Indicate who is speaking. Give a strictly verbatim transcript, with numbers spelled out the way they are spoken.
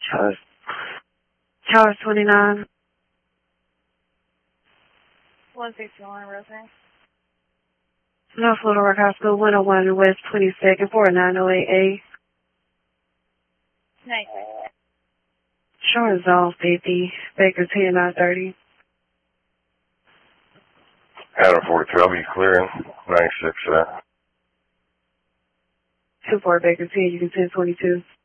Speaker 1: Charles, Charles twenty-nine.
Speaker 2: one sixty-one, Rosemary.
Speaker 1: North Little Rock High School, one oh one West twenty-second, four nine oh eight A.
Speaker 2: Nice.
Speaker 1: Short Zone fifty, Baker ten nine thirty.
Speaker 3: Adam forty-two, I'll be clearing ninety-six, uh.
Speaker 1: two four Baker ten, you can ten twenty-two.